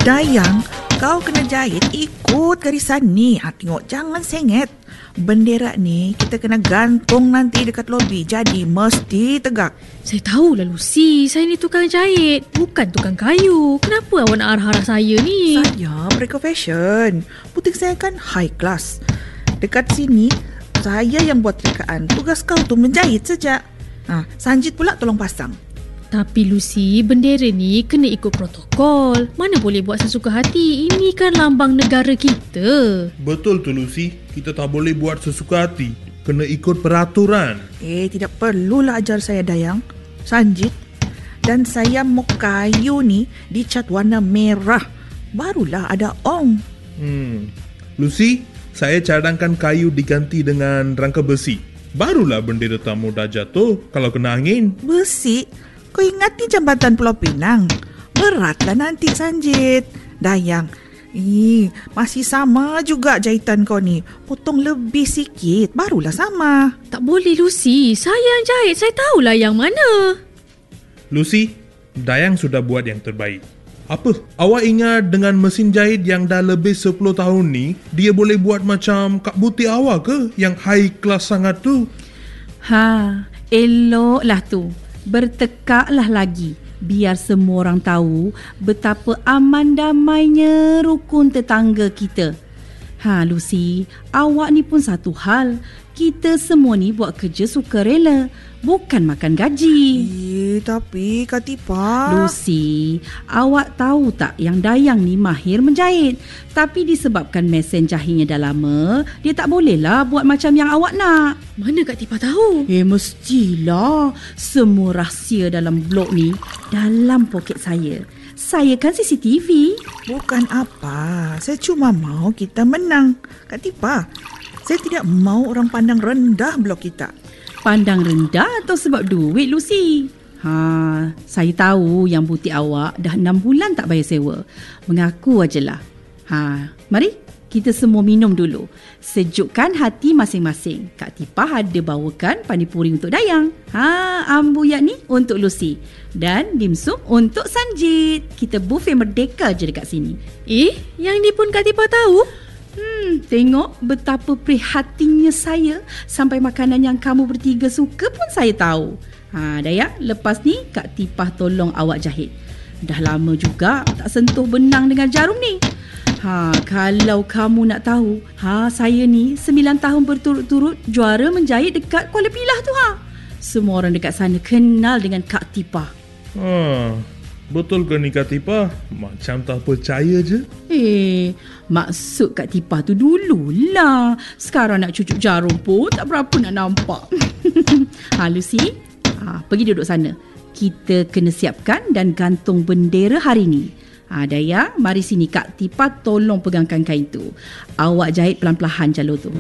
Dayang, kau kena jahit ikut garisan ni. Tengok, jangan sengit. Bendera ni kita kena gantung nanti dekat lobi. Jadi mesti tegak. Saya tahulah Lucy, saya ni tukang jahit, bukan tukang kayu. Kenapa awak nak arah-arah saya ni? Saya pre-confession. Butik saya kan high class. Dekat sini, saya yang buat rekaan. Tugas kau tu menjahit saja. Sanjit pula tolong pasang. Tapi Lucy, bendera ni kena ikut protokol. Mana boleh buat sesuka hati. Ini kan lambang negara kita. Betul tu Lucy, kita tak boleh buat sesuka hati. Kena ikut peraturan. Tidak perlulah ajar saya Dayang. Sanjit. Dan saya mau kayu ni dicat warna merah. Barulah ada ong. Lucy, saya cadangkan kayu diganti dengan rangka besi. Barulah bendera tamu dah jatuh kalau kena angin. Besi? Kau ingat ni jambatan Pulau Pinang? Beratlah nanti Sanjit. Dayang, masih sama juga jahitan kau ni. Potong lebih sikit, barulah sama. Tak boleh Lucy, saya yang jahit. Saya tahulah yang mana. Lucy, Dayang sudah buat yang terbaik. Apa? Awak ingat dengan mesin jahit yang dah lebih 10 tahun ni, dia boleh buat macam Kak Buti awak ke? Yang high class sangat tu? Eloklah tu. Bertekaklah lagi. Biar semua orang tahu betapa aman damainya rukun tetangga kita. Lucy, awak ni pun satu hal. Kita semua ni buat kerja sukarela, bukan makan gaji. Tapi Kak Tipa... Lucy, awak tahu tak yang Dayang ni mahir menjahit. Tapi disebabkan mesin jahitnya dah lama, dia tak bolehlah buat macam yang awak nak. Mana Kak Tipa tahu? Mestilah. Semua rahsia dalam blog ni dalam poket saya. Saya kan CCTV. Bukan apa. Saya cuma mau kita menang. Kak Tipa, saya tidak mau orang pandang rendah blog kita. Pandang rendah atau sebab duit, Lucy? Saya tahu yang butik awak dah 6 bulan tak bayar sewa. Mengaku ajalah. Mari kita semua minum dulu. Sejukkan hati masing-masing. Kak Tipah ada bawakan panipuri untuk Dayang. Ambuyak ni untuk Lucy. Dan dimsum untuk Sanjit. Kita buffet merdeka je dekat sini. Yang ni pun Kak Tipah tahu? Tengok betapa prihatinnya saya. Sampai makanan yang kamu bertiga suka pun saya tahu. Dayang, lepas ni Kak Tipah tolong awak jahit. Dah lama juga tak sentuh benang dengan jarum ni. Kalau kamu nak tahu, saya ni 9 tahun berturut-turut juara menjahit dekat Kuala Pilah tu. Semua orang dekat sana kenal dengan Kak Tipah. Betul ke ni Kak Tipah? Macam tak percaya je. Maksud Kak Tipah tu dululah. Sekarang nak cucuk jarum pun tak berapa nak nampak. Lucy, pergi duduk sana. Kita kena siapkan dan gantung bendera hari ni. Dayang, mari sini Kak Tipah tolong pegangkan kain tu. Awak jahit pelan-pelan jalur tu.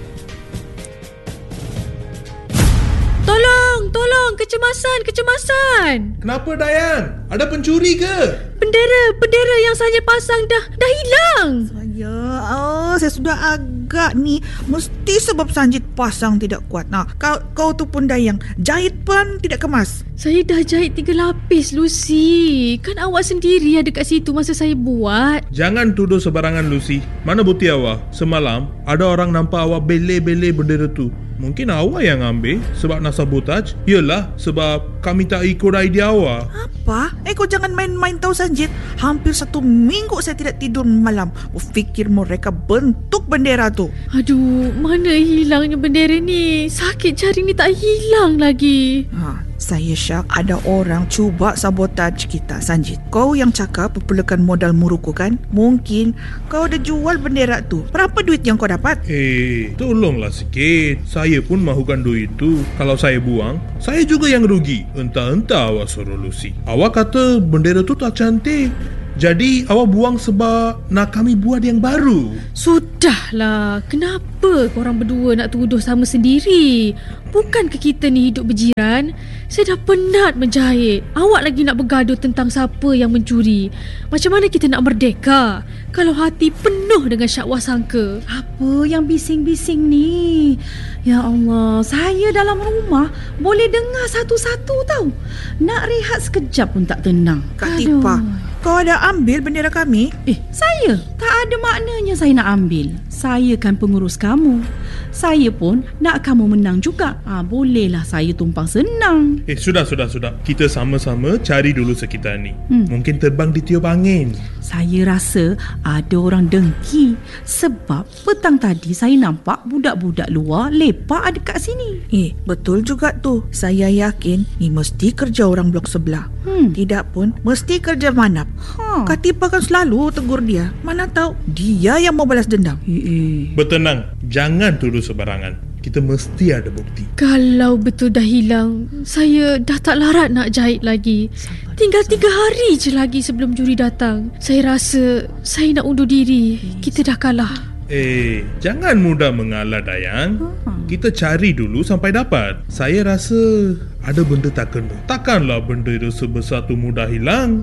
Tolong, kecemasan. Kenapa Dayang? Ada pencuri ke? Bendera yang saya pasang dah hilang. Saya sudah agak ni. Mesti sebab Sanjit pasang tidak kuat. Kau tu pun Dayang, jahit pun tidak kemas. Saya dah jahit 3 lapis Lucy. Kan awak sendiri ada kat situ masa saya buat. Jangan tuduh sebarangan Lucy. Mana bukti awak? Semalam ada orang nampak awak bele-bele bendera tu. Mungkin awak yang ambil sebab nak sabotaj. Yelah, sebab kami tak ikut idea awak. Apa? Kau jangan main-main tahu Sanjit. Hampir 1 minggu saya tidak tidur malam. Fikir mereka bentuk bendera tu. Aduh, mana hilangnya bendera ni? Sakit jari ni tak hilang lagi. Saya syak ada orang cuba sabotaj kita, Sanjit. Kau yang cakap perlukan modal muruku kan? Mungkin kau ada jual bendera tu. Berapa duit yang kau dapat? Tolonglah sikit. Saya pun mahukan duit tu. Kalau saya buang, saya juga yang rugi. Entah-entah awak suruh Lucy. Awak kata bendera tu tak cantik. Jadi awak buang sebab nak kami buat yang baru. Sudahlah, kenapa korang berdua nak tuduh sama sendiri? Bukankah kita ni hidup berjiran? Saya dah penat menjahit. Awak lagi nak bergaduh tentang siapa yang mencuri. Macam mana kita nak merdeka kalau hati penuh dengan syakwa sangka? Apa yang bising-bising ni? Ya Allah, saya dalam rumah boleh dengar satu-satu tau. Nak rehat sekejap pun tak tenang. Kak Tipah, Kau ada ambil bendera kami? Saya? Tak ada maknanya saya nak ambil. Saya kan pengurus kamu. Saya pun nak kamu menang juga. Bolehlah saya tumpang senang. Sudah. Kita sama-sama cari dulu sekitar ni. Mungkin terbang ditiup angin. Saya rasa ada orang dengki. Sebab petang tadi saya nampak budak-budak luar lepak dekat sini. Betul juga tu. Saya yakin ni mesti kerja orang blok sebelah. Tidak pun mesti kerja Manap. Kak Tipa kan selalu tegur dia. Mana tahu dia yang mau balas dendam. Bertenang, jangan tuduh sebarangan. Kita mesti ada bukti. Kalau betul dah hilang, saya dah tak larat nak jahit lagi. Tinggal 3 hari je lagi sebelum juri datang. Saya rasa saya nak undur diri. Kita dah kalah. Jangan mudah mengalah, Dayang. Kita cari dulu sampai dapat. Saya rasa ada benda tak kena. Takkanlah benda itu sebesar tu mudah hilang.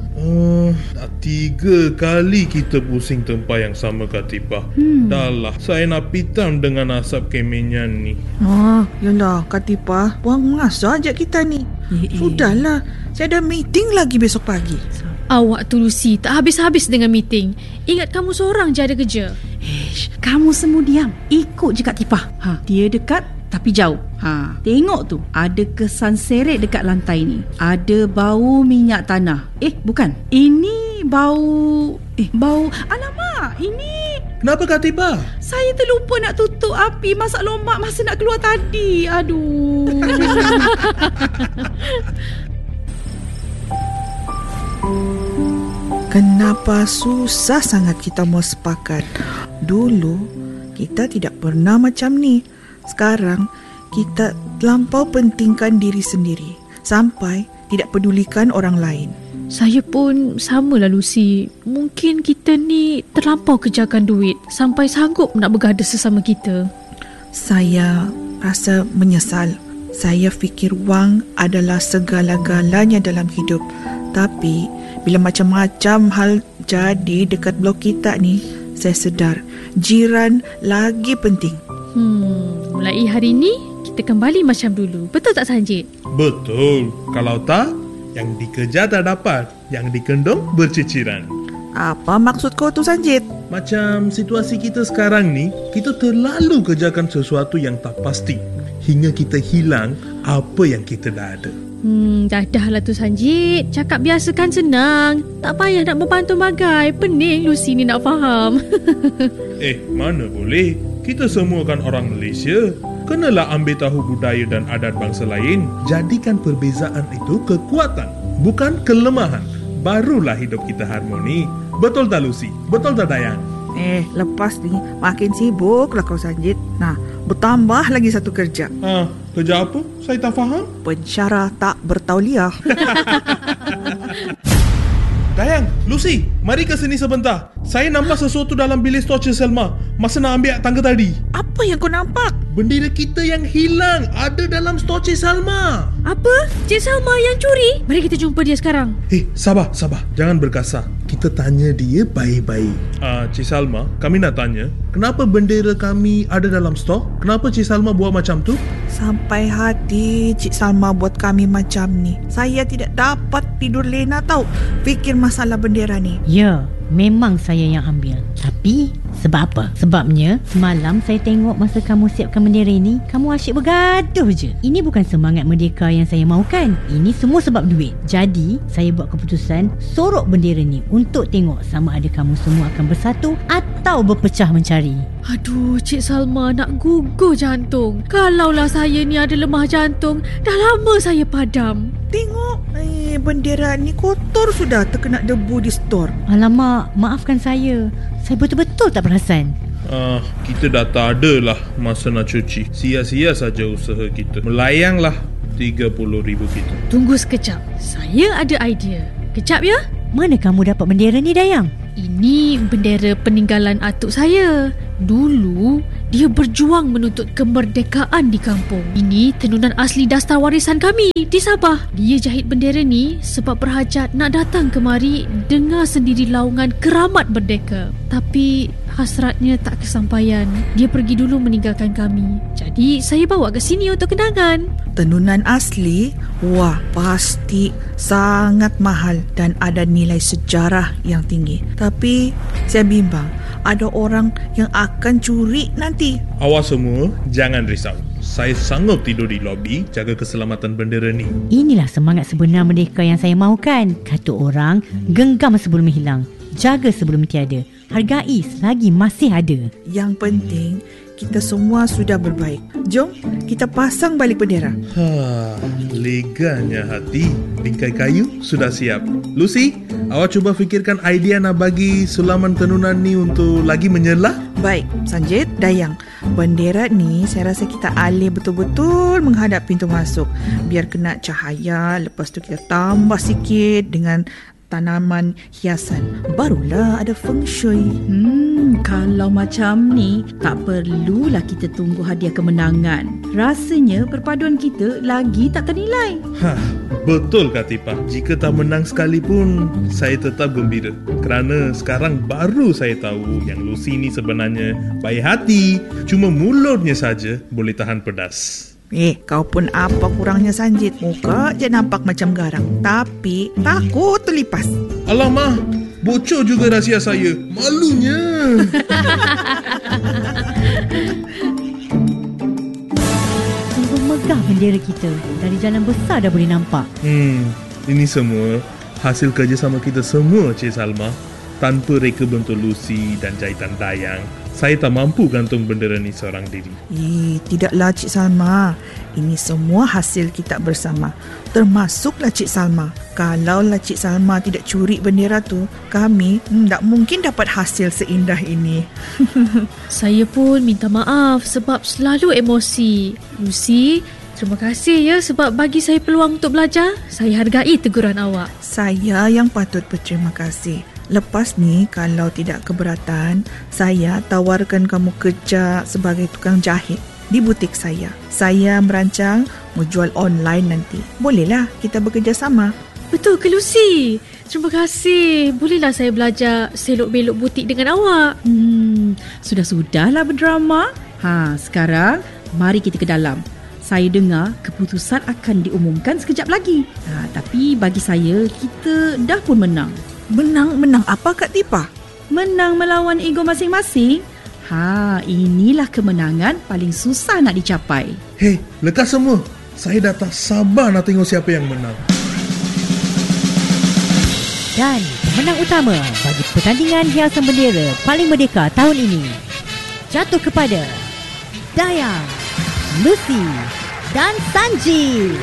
3 kali kita pusing tempat yang sama, Kak Tipa. Dah lah, saya nak pitam dengan asap kemenyan ni. Yalah Kak Tipa, buang masa ajak kita ni. Sudahlah, saya ada meeting lagi besok pagi. Awak tu Lucy tak habis-habis dengan meeting. Ingat kamu seorang je ada kerja. Kamu semua diam. Ikut je Kak Tipah. Dia dekat tapi jauh. Tengok tu, ada kesan seret dekat lantai ni. Ada bau minyak tanah. Bukan. Ini bau... bau... Alamak, ini... Kenapa Kak Tipa? Saya terlupa nak tutup api masak lomak masa nak keluar tadi. Aduh. Kenapa susah sangat kita mau sepakat? Dulu kita tidak pernah macam ni. Sekarang kita terlampau pentingkan diri sendiri sampai tidak pedulikan orang lain. Saya pun samalah Lucy. Mungkin kita ni terlampau kejarkan duit sampai sanggup nak bergaduh sesama kita. Saya rasa menyesal. Saya fikir wang adalah segala-galanya dalam hidup. Tapi bila macam-macam hal jadi dekat blok kita ni, saya sedar jiran lagi penting. Mulai hari ni kita kembali macam dulu. Betul tak Sanjit? Betul. Kalau tak, yang dikejar tak dapat, yang dikendong berciciran. Apa maksud kau tu Sanjit? Macam situasi kita sekarang ni, kita terlalu kejarkan sesuatu yang tak pasti hingga kita hilang apa yang kita dah ada. Dah lah tu Sanjit. Cakap biasa kan senang. Tak payah nak membantu bagai. Pening Lucy ni nak faham. Mana boleh. Kita semua kan orang Malaysia. Kenalah ambil tahu budaya dan adat bangsa lain. Jadikan perbezaan itu kekuatan, bukan kelemahan. Barulah hidup kita harmoni. Betul tak Lucy? Betul tak Dayang? Lepas ni makin sibuk lah kau Sanjit. Nah, bertambah lagi satu kerja. Kerja apa? Saya tak faham. Pensyarah tak bertauliah. Dayang, Lucy, mari ke sini sebentar. Saya nampak sesuatu dalam bilik stor Cik Selma masa nak ambil tangga tadi. Apa yang kau nampak? Bendera kita yang hilang ada dalam stor Cik Selma. Apa? Cik Selma yang curi? Mari kita jumpa dia sekarang. Sabar. Jangan berkasar. Kita tanya dia baik-baik. Cik Salma, kami nak tanya, kenapa bendera kami ada dalam stor? Kenapa Cik Salma buat macam tu? Sampai hati Cik Salma buat kami macam ni. Saya tidak dapat tidur lena tahu fikir masalah bendera ni. Ya, memang saya yang ambil. Tapi sebab apa? Sebabnya semalam saya tengok masa kamu siapkan bendera ini, kamu asyik bergaduh je. Ini bukan semangat merdeka yang saya mahukan. Ini semua sebab duit. Jadi saya buat keputusan sorok bendera ni untuk tengok sama ada kamu semua akan bersatu atau berpecah mencari. Aduh, Cik Salma nak gugur jantung. Kalaulah saya ni ada lemah jantung, dah lama saya padam. Tengok, bendera ni kotor sudah terkena debu di stor. Alamak, maafkan saya. Saya betul-betul tak perasan. Kita dah tak ada lah masa nak cuci. Sia-sia saja usaha kita. Melayanglah 30,000 kita. Tunggu sekejap. Saya ada idea. Kejap ya. Mana kamu dapat bendera ni, Dayang? Ini bendera peninggalan atuk saya. Dulu, dia berjuang menuntut kemerdekaan di kampung. Ini tenunan asli dasar warisan kami di Sabah. Dia jahit bendera ni sebab berhajat nak datang kemari dengar sendiri laungan keramat merdeka. Tapi hasratnya tak kesampaian. Dia pergi dulu meninggalkan kami. Jadi Jadi saya bawa ke sini untuk kenangan. Tenunan asli, wah pasti sangat mahal dan ada nilai sejarah yang tinggi. Tapi saya bimbang, ada orang yang akan curi nanti. Awak semua jangan risau. Saya sanggup tidur di lobi jaga keselamatan bendera ni. Inilah semangat sebenar merdeka yang saya mahukan. Kata orang, genggam sebelum hilang, jaga sebelum tiada, hargai selagi masih ada. Yang penting, kita semua sudah berbaik. Jom, kita pasang balik bendera. Leganya hati. Bingkai kayu sudah siap. Lucy, awak cuba fikirkan idea nak bagi sulaman tenunan ni untuk lagi menyelah. Baik, Sanjit, Dayang. Bendera ni saya rasa kita alih betul-betul menghadap pintu masuk. Biar kena cahaya, lepas tu kita tambah sikit dengan tanaman hiasan. Barulah ada feng shui. Kalau macam ni, tak perlulah kita tunggu hadiah kemenangan. Rasanya perpaduan kita lagi tak ternilai. Betul Katifah. Jika tak menang sekalipun, saya tetap gembira. Kerana sekarang baru saya tahu yang Lucy ni sebenarnya baik hati. Cuma mulutnya saja boleh tahan pedas. Kau pun apa kurangnya Sanjit? Muka je nampak macam garang, tapi takut terlipas. Alamak, bocor juga rahsia saya. Malunya. Sungguh megah bendera kita. Dari jalan besar dah boleh nampak. Ini semua hasil kerjasama kita semua, Cik Salma. Tanpa reka bentuk Lucy dan jahitan Dayang, saya tak mampu gantung bendera ni seorang diri. Tidaklah Cik Salma. Ini semua hasil kita bersama. Termasuklah Cik Salma. Kalaulah Cik Salma tidak curi bendera tu, kami tak mungkin dapat hasil seindah ini. Saya pun minta maaf sebab selalu emosi. Lucy, terima kasih ya sebab bagi saya peluang untuk belajar. Saya hargai teguran awak. Saya yang patut berterima kasih. Lepas ni, kalau tidak keberatan, saya tawarkan kamu kerja sebagai tukang jahit di butik saya. Saya merancang menjual online nanti. Bolehlah kita bekerjasama. Betul ke Lucy? Terima kasih. Bolehlah saya belajar selok-belok butik dengan awak? Sudahlah berdrama. Sekarang mari kita ke dalam. Saya dengar keputusan akan diumumkan sekejap lagi. Tapi bagi saya, kita dah pun menang. Menang apa Kak Tipa? Menang melawan ego masing-masing. Inilah kemenangan paling susah nak dicapai. Hei, lekas semua. Saya dah tak sabar nak tengok siapa yang menang. Dan pemenang utama bagi pertandingan hiasan bendera paling merdeka tahun ini jatuh kepada Dayang, Lucy dan Sanjit.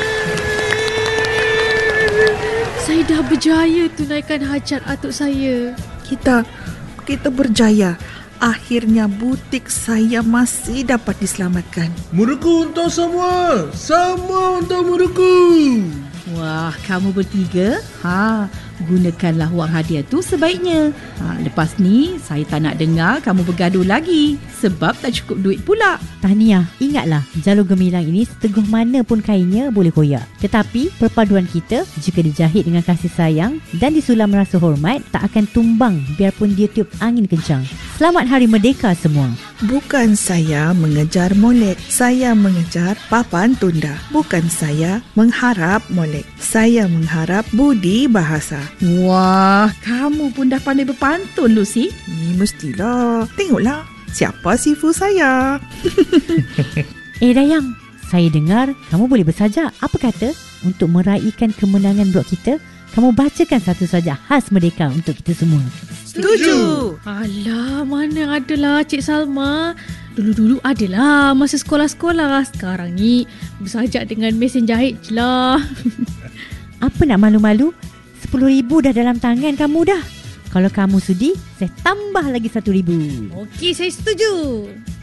Saya dah berjaya tunaikan hajat atuk saya. Kita berjaya. Akhirnya butik saya masih dapat diselamatkan. Muruku untuk semua. Semua untuk muruku. Wah, kamu bertiga, gunakanlah wang hadiah tu sebaiknya. Lepas ni, saya tak nak dengar kamu bergaduh lagi. Sebab tak cukup duit pula. Tahniah, ingatlah jalur gemilang ini seteguh mana pun kainnya boleh koyak. Tetapi perpaduan kita jika dijahit dengan kasih sayang dan disulam rasa hormat tak akan tumbang biarpun dia tiup angin kencang. Selamat Hari Merdeka semua. Bukan saya mengejar molek, saya mengejar papan tunda. Bukan saya mengharap molek, saya mengharap budi bahasa. Wah, kamu pun dah pandai berpantun, Lucy. Mestilah. Tengoklah, siapa sifu saya. Dayang, saya dengar kamu boleh bersajak. Apa kata untuk meraihkan kemenangan blok kita, kamu bacakan satu sajak khas merdeka untuk kita semua. Setuju. Alah, mana adalah Cik Salma. Dulu-dulu adalah masa sekolah-sekolah. Sekarang ni bersajak dengan mesin jahit je lah. Apa nak malu-malu? 10,000 dah dalam tangan kamu dah. Kalau kamu sudi, saya tambah lagi 1,000. Okey, saya setuju.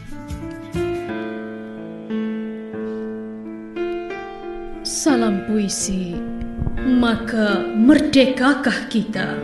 Salam puisi. Maka merdekakah kita?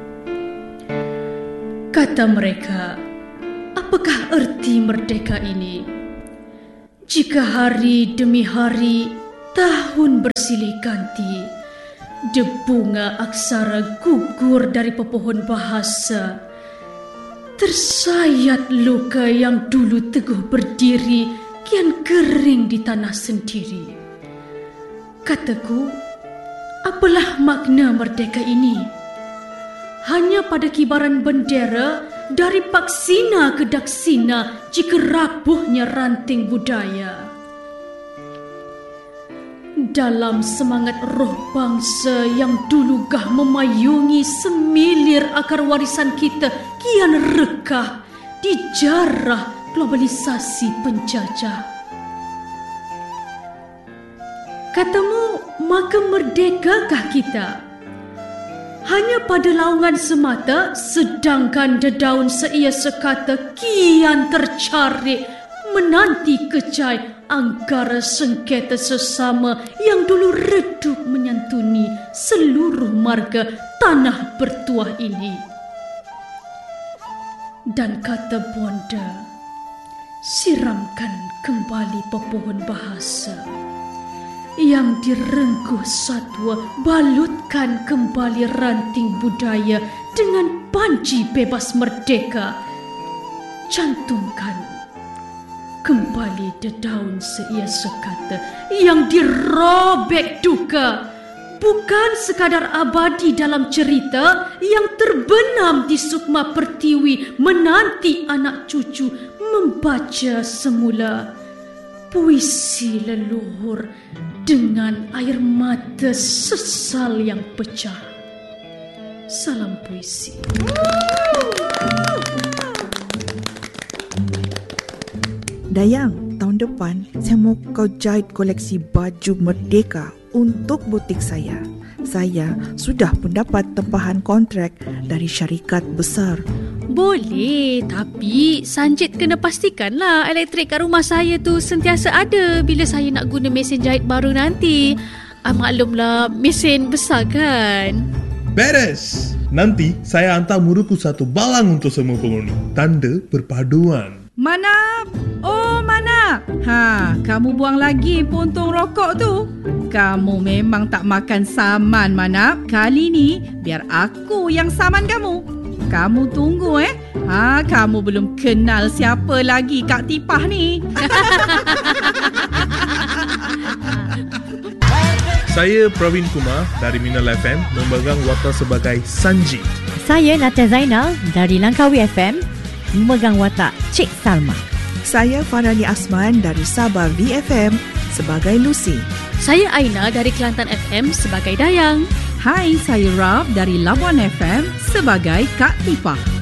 Kata mereka, apakah erti merdeka ini? Jika hari demi hari, tahun bersilih ganti, debunga aksara gugur dari pepohon bahasa, tersayat luka yang dulu teguh berdiri, kian kering di tanah sendiri. Kataku, apalah makna merdeka ini? Hanya pada kibaran bendera dari paksina ke daksina jika rapuhnya ranting budaya. Dalam semangat roh bangsa yang dulu gah memayungi semilir akar warisan kita kian rekah dijarah globalisasi penjajah. Katamu, maka merdekakah kita? Hanya pada laungan semata, sedangkan dedaun seia sekata kian tercarik menanti kecai angkara sengketa sesama yang dulu redup menyantuni seluruh marga tanah bertuah ini. Dan kata bonda, siramkan kembali pepohon bahasa yang direngkuh satwa, balutkan kembali ranting budaya dengan panji bebas merdeka. Cantumkan kembali dedaun seia sekata yang dirobek duka, bukan sekadar abadi dalam cerita yang terbenam di sukma pertiwi menanti anak cucu membaca semula puisi leluhur dengan air mata sesal yang pecah. Salam puisi. Dayang, tahun depan saya mau kau jahit koleksi baju merdeka untuk butik saya. Saya sudah mendapat tempahan kontrak dari syarikat besar. Boleh, tapi Sanjit kena pastikanlah elektrik kat rumah saya tu sentiasa ada bila saya nak guna mesin jahit baru nanti. Maklumlah, mesin besar kan? Beres! Nanti saya hantar muruku satu balang untuk semua penghuni. Tanda perpaduan. Manap! Oh, Manap! Kamu buang lagi puntung rokok tu. Kamu memang tak makan saman, Manap. Kali ni, biar aku yang saman kamu. Kamu tunggu kamu belum kenal siapa lagi Kak Tipah ni. Saya Pravin Kumar dari Minal FM memegang watak sebagai Sanji. Saya Natia Zainal dari Langkawi FM memegang watak Cik Salma. Saya Farhani Asman dari Sabah VFM sebagai Lucy. Saya Aina dari Kelantan FM sebagai Dayang. Hai, saya Rab dari Labuan FM sebagai Kak Tipah.